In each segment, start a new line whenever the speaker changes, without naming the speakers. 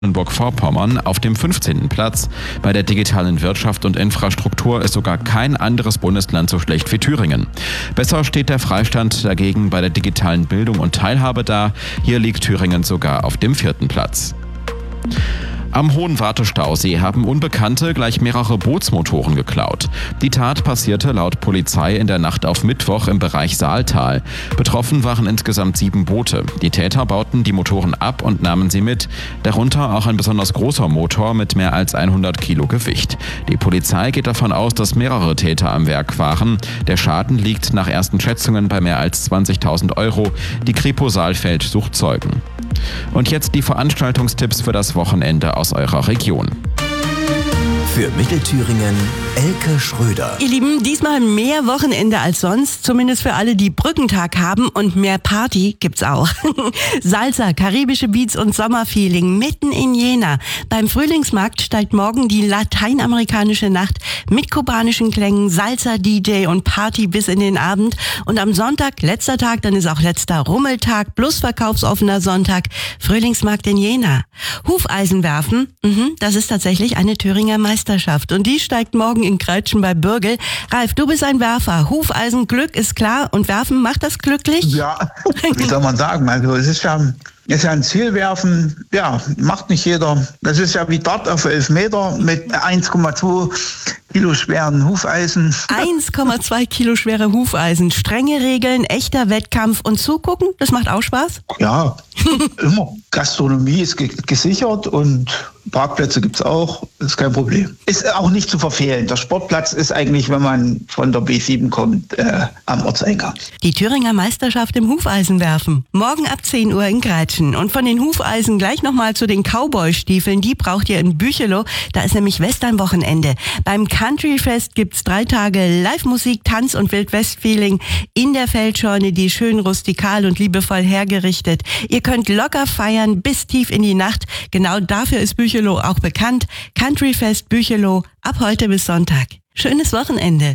Mecklenburg-Vorpommern auf dem 15. Platz. Bei der digitalen Wirtschaft und Infrastruktur ist sogar kein anderes Bundesland so schlecht wie Thüringen. Besser steht der Freistaat dagegen bei der digitalen Bildung und Teilhabe da. Hier liegt Thüringen sogar auf dem 4. Platz. Am Hohenwarte-Stausee haben Unbekannte gleich mehrere Bootsmotoren geklaut. Die Tat passierte laut Polizei in der Nacht auf Mittwoch im Bereich Saaltal. Betroffen waren insgesamt 7 Boote. Die Täter bauten die Motoren ab und nahmen sie mit. Darunter auch ein besonders großer Motor mit mehr als 100 Kilo Gewicht. Die Polizei geht davon aus, dass mehrere Täter am Werk waren. Der Schaden liegt nach ersten Schätzungen bei mehr als 20.000 €. Die Kripo Saalfeld sucht Zeugen. Und jetzt die Veranstaltungstipps für das Wochenende aus eurer Region.
Für Mittelthüringen Elke Schröder.
Ihr Lieben, diesmal mehr Wochenende als sonst, zumindest für alle, die Brückentag haben, und mehr Party gibt's auch. Salsa, karibische Beats und Sommerfeeling mitten in Jena. Beim Frühlingsmarkt steigt morgen die lateinamerikanische Nacht mit kubanischen Klängen, Salsa, DJ und Party bis in den Abend. Und am Sonntag, letzter Tag, dann ist auch letzter Rummeltag plus verkaufsoffener Sonntag, Frühlingsmarkt in Jena. Hufeisen werfen, das ist tatsächlich eine Thüringer Meisterschaft und die steigt morgen in Kreitschen bei Bürgel. Ralf, du bist ein Werfer. Hufeisen, Glück ist klar und Werfen, macht das glücklich?
Ja, wie soll man sagen? Also es ist ja ein Zielwerfen, ja, macht nicht jeder. Das ist ja wie Dart auf 11 Meter mit 1,2 Kilo schweren Hufeisen.
1,2 Kilo schwere Hufeisen, strenge Regeln, echter Wettkampf und zugucken, das macht auch Spaß?
Ja, immer. Gastronomie ist gesichert und Parkplätze gibt's auch, ist kein Problem. Ist auch nicht zu verfehlen. Der Sportplatz ist eigentlich, wenn man von der B7 kommt, am Ortseingang.
Die Thüringer Meisterschaft im Hufeisenwerfen. Morgen ab 10 Uhr in Kreitschen. Und von den Hufeisen gleich nochmal zu den Cowboy-Stiefeln. Die braucht ihr in Büchelow. Da ist nämlich Westernwochenende. Beim Countryfest gibt's 3 Tage Live-Musik, Tanz und Wildwest-Feeling in der Feldscheune, die schön rustikal und liebevoll hergerichtet. Ihr könnt locker feiern bis tief in die Nacht. Genau dafür ist Büchelow auch bekannt. Countryfest Büchelow ab heute bis Sonntag. Schönes Wochenende.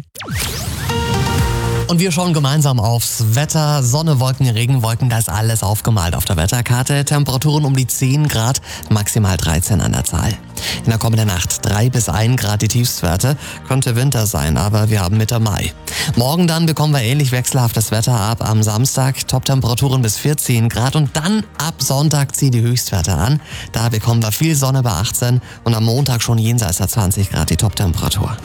Und wir schauen gemeinsam aufs Wetter. Sonne, Wolken, Regenwolken, da ist alles aufgemalt auf der Wetterkarte. Temperaturen um die 10 Grad, maximal 13 an der Zahl. In der kommenden Nacht 3 bis 1 Grad die Tiefstwerte. Könnte Winter sein, aber wir haben Mitte Mai. Morgen dann bekommen wir ähnlich wechselhaftes Wetter ab. Am Samstag Top-Temperaturen bis 14 Grad und dann ab Sonntag ziehen die Höchstwerte an. Da bekommen wir viel Sonne bei 18 und am Montag schon jenseits der 20 Grad die Top-Temperatur.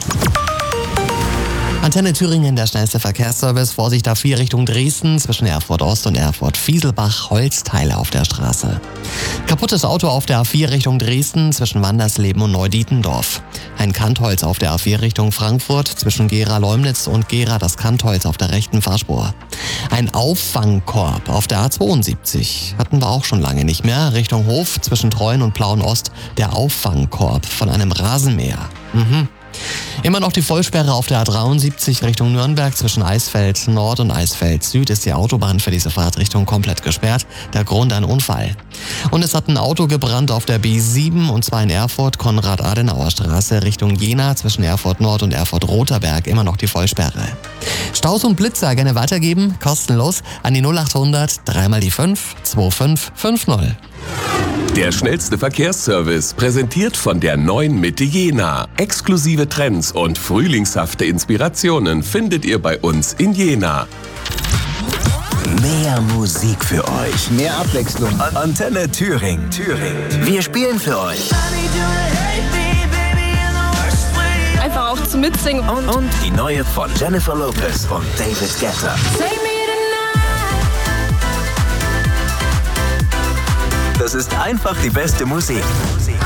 Antenne Thüringen, der schnellste Verkehrsservice. Vorsicht A4 Richtung Dresden, zwischen Erfurt Ost und Erfurt Fieselbach, Holzteile auf der Straße. Kaputtes Auto auf der A4 Richtung Dresden, zwischen Wandersleben und Neudietendorf. Ein Kantholz auf der A4 Richtung Frankfurt, zwischen Gera-Leumnitz und Gera das Kantholz auf der rechten Fahrspur. Ein Auffangkorb auf der A72 hatten wir auch schon lange nicht mehr. Richtung Hof, zwischen Treuen und Plauen Ost, der Auffangkorb von einem Rasenmäher. Immer noch die Vollsperre auf der A73 Richtung Nürnberg. Zwischen Eisfeld Nord und Eisfeld Süd ist die Autobahn für diese Fahrtrichtung komplett gesperrt. Der Grund ein Unfall. Und es hat ein Auto gebrannt auf der B7 und zwar in Erfurt, Konrad-Adenauer-Straße Richtung Jena. Zwischen Erfurt Nord und Erfurt-Roterberg immer noch die Vollsperre. Staus und Blitzer gerne weitergeben, kostenlos an die 0800 3 mal die 5 2550.
Der schnellste Verkehrsservice, präsentiert von der neuen Mitte Jena. Exklusive Trends und frühlingshafte Inspirationen findet ihr bei uns in Jena.
Mehr Musik für euch.
Mehr Abwechslung.
Antenne Thüringen. Wir spielen für euch.
Einfach auch zum Mitsingen.
Und die neue von Jennifer Lopez und David Guetta. Das ist einfach die beste Musik.